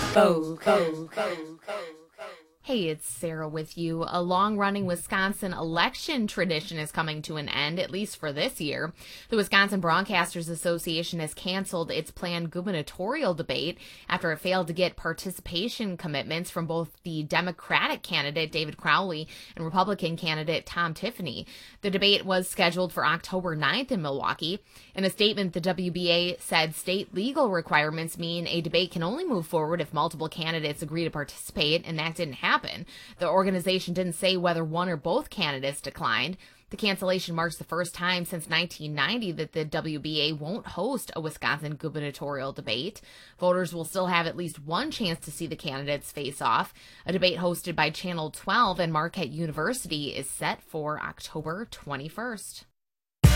Hey, it's Sarah with you. A long-running Wisconsin election tradition is coming to an end, at least for this year. The Wisconsin Broadcasters Association has canceled its planned gubernatorial debate after it failed to get participation commitments from both the Democratic candidate David Crowley and Republican candidate Tom Tiffany. The debate was scheduled for October 9th in Milwaukee. In a statement, the WBA said state legal requirements mean a debate can only move forward if multiple candidates agree to participate, and that didn't happen. The organization didn't say whether one or both candidates declined. The cancellation marks the first time since 1990 that the WBA won't host a Wisconsin gubernatorial debate. Voters will still have at least one chance to see the candidates face off. A debate hosted by Channel 12 and Marquette University is set for October 21st.